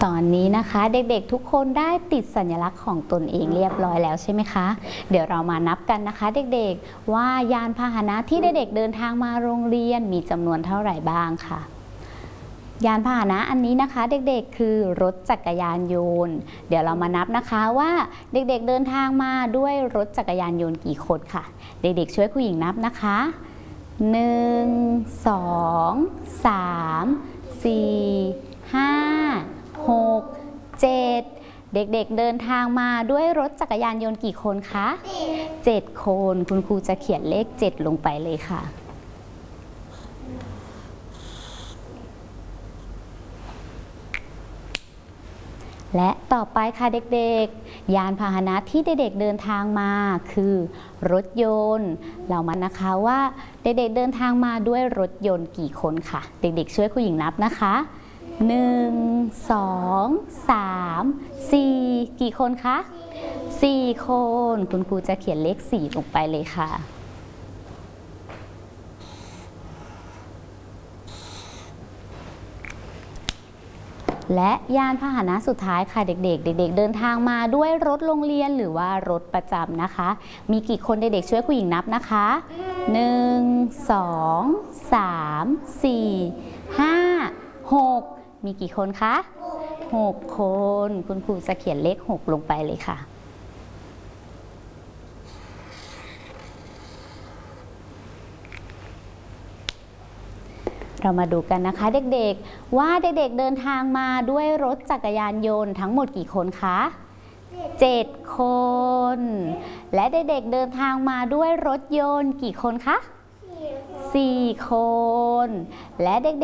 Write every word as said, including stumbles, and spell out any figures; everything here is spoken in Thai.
ตอนนี้นะคะเด็กๆทุกคนได้ติดสัญลักษณ์ของตนเองเรียบร้อยแล้วใช่ไหมคะเดี๋ยวเรามานับกันนะคะเด็กๆว่ายานพาหนะที่เด็กๆเดินทางมาโรงเรียนมีจำนวนเท่าไหร่บ้างค่ะยานพาหนะอันนี้นะคะเด็กๆคือรถจักรยานยนต์เดี๋ยวเรามานับนะคะว่าเด็กๆเดินทางมาด้วยรถจักรยานยนต์กี่คนค่ะเด็กๆช่วยครูหญิงนับนะคะหนึ่ง สอง สาม สี่ ห้า หก เจ็ดเด็กๆเดินทางมาด้วยรถจักรยานยนต์กี่คนคะเจ็ดคนคุณครูจะเขียนเลขเจ็ดลงไปเลยค่ะและต่อไปค่ะเด็กๆยานพาหนะที่เด็กๆเดินทางมาคือรถยนต์เรามานะคะว่าเด็กๆเดินทางมาด้วยรถยนต์กี่คนค่ะเด็กๆช่วยครูหญิงนับนะคะหนึ่ง สอง สาม สี่กี่คนคะสี่คนคุณครูจะเขียนเลขสี่ลงไปเลยค่ะและยานพาหนะสุดท้ายค่ะเด็กๆเด็กๆเดินทางมาด้วยรถโรงเรียนหรือว่ารถประจำนะคะมีกี่คนเด็กๆช่วยครูหญิงนับนะคะหนึ่ง สอง สาม สี่ ห้า หกมีกี่คนคะหกคนคุณครูจะเขียนเลขหกลงไปเลยค่ะเรามาดูกันนะคะเด็กๆว่าเด็กๆเดินทางมาด้วยรถจักรยานยนต์ทั้งหมดกี่คนคะเจ็ดคนและเด็กๆเดินทางมาด้วยรถยนต์กี่คนคะสี่คนและเด็กๆ